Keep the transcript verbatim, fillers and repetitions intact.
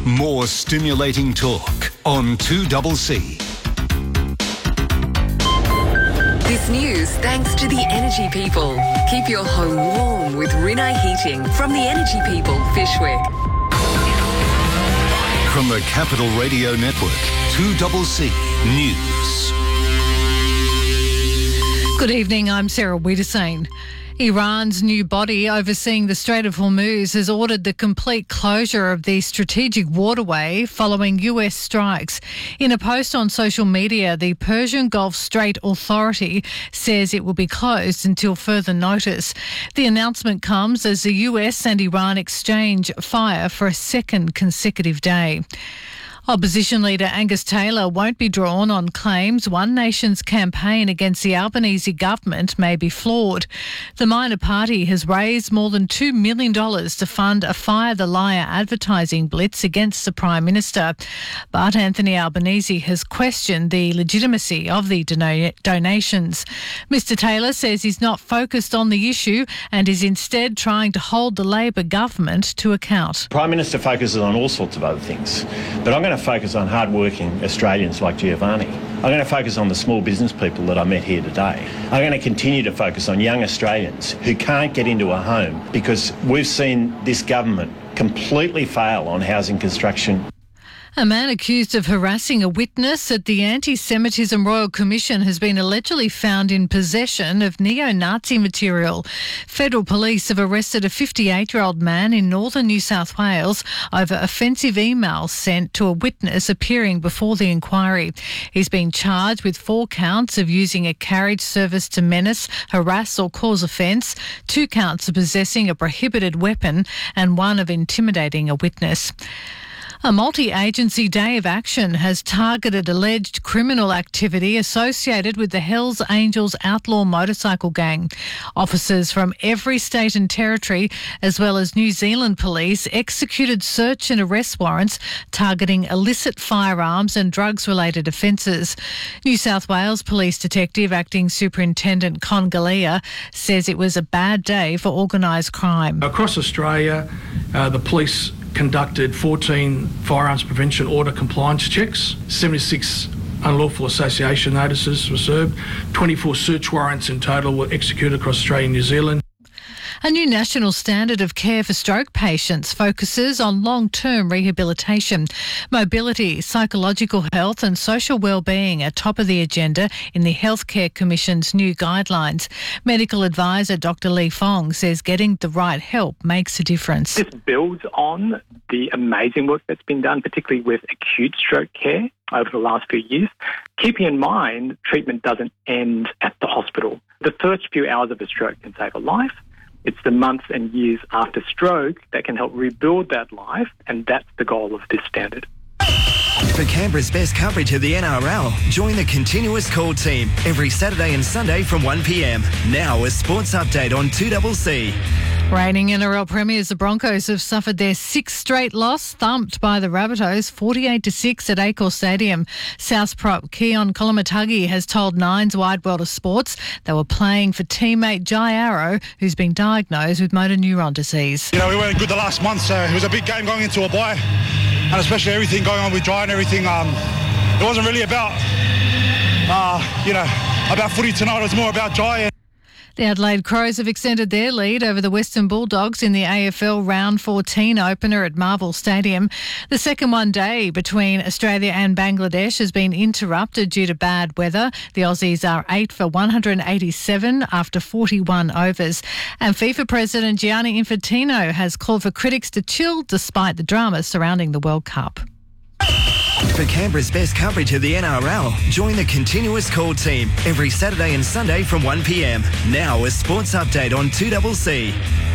More stimulating talk on two C C. This news thanks to the Energy People. Keep your home warm with Rinnai Heating from the Energy People, Fishwick. From the Capital Radio Network, two C C News. Good evening, I'm Sarah Wiedersane. Iran's new body overseeing the Strait of Hormuz has ordered the complete closure of the strategic waterway following U S strikes. In a post on social media, the Persian Gulf Strait Authority says it will be closed until further notice. The announcement comes as the U S and Iran exchange fire for a second consecutive day. Opposition leader Angus Taylor won't be drawn on claims One Nation's campaign against the Albanese government may be flawed. The minor party has raised more than two million dollars to fund a Fire the Liar advertising blitz against the Prime Minister. But Anthony Albanese has questioned the legitimacy of the don- donations. Mister Taylor says he's not focused on the issue and is instead trying to hold the Labor government to account. Prime Minister focuses on all sorts of other things, but I'm going to focus on hard-working Australians like Giovanni. I'm going to focus on the small business people that I met here today. I'm going to continue to focus on young Australians who can't get into a home because we've seen this government completely fail on housing construction. A man accused of harassing a witness at the Anti-Semitism Royal Commission has been allegedly found in possession of neo-Nazi material. Federal police have arrested a fifty-eight-year-old man in northern New South Wales over offensive emails sent to a witness appearing before the inquiry. He's been charged with four counts of using a carriage service to menace, harass or cause offence, two counts of possessing a prohibited weapon and one of intimidating a witness. A multi-agency day of action has targeted alleged criminal activity associated with the Hells Angels outlaw motorcycle gang. Officers from every state and territory, as well as New Zealand police, executed search and arrest warrants targeting illicit firearms and drugs-related offences. New South Wales Police Detective Acting Superintendent Con Galea says it was a bad day for organised crime. Across Australia, uh, the police conducted fourteen firearms prevention order compliance checks, seventy-six unlawful association notices were served, twenty-four search warrants in total were executed across Australia and New Zealand. A new national standard of care for stroke patients focuses on long-term rehabilitation. Mobility, psychological health and social well-being are top of the agenda in the Healthcare Commission's new guidelines. Medical advisor Doctor Lee Fong says getting the right help makes a difference. This builds on the amazing work that's been done, particularly with acute stroke care over the last few years. Keeping in mind, treatment doesn't end at the hospital. The first few hours of a stroke can save a life. It's the months and years after stroke that can help rebuild that life, and that's the goal of this standard. For Canberra's best coverage of the N R L, join the Continuous Call team every Saturday and Sunday from one p m. Now a sports update on two C C. Reigning N R L premiers, the Broncos have suffered their sixth straight loss, thumped by the Rabbitohs forty-eight to six at Accor Stadium. South prop Keon Kolomatagi has told Nine's Wide World of Sports they were playing for teammate Jai Arrow, who's been diagnosed with motor neuron disease. You know, we weren't good the last month, so it was a big game going into a bye, and especially everything going on with Jai and everything. Um, it wasn't really about, uh, you know, about footy tonight. It was more about Jai. And The Adelaide Crows have extended their lead over the Western Bulldogs in the A F L Round fourteen opener at Marvel Stadium. The second one day between Australia and Bangladesh has been interrupted due to bad weather. The Aussies are eight for one hundred eighty-seven after forty-one overs. And FIFA President Gianni Infantino has called for critics to chill despite the drama surrounding the World Cup. For Canberra's best coverage of the N R L, join the Continuous Call team every Saturday and Sunday from one p m. Now a sports update on two C C.